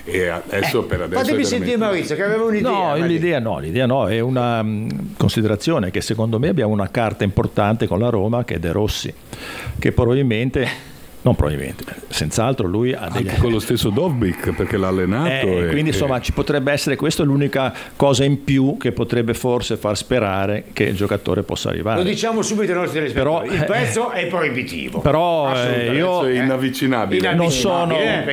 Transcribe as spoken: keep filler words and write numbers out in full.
e adesso eh, per adesso fatemi è sentire veramente... Maurizio che aveva un'idea. No, l'idea no, l'idea no, è una um, considerazione che secondo me abbiamo una carta importante con la Roma che è De Rossi, che probabilmente... Non probabilmente, senz'altro lui ha degli... Anche con lo stesso Dovbyk perché l'ha allenato. Eh, e, quindi insomma e... ci potrebbe essere, questa è l'unica cosa in più che potrebbe forse far sperare che il giocatore possa arrivare. Lo diciamo subito ai nostri telespettatori, Però, il prezzo eh, è proibitivo. però eh, io è inavvicinabile. non sono, eh,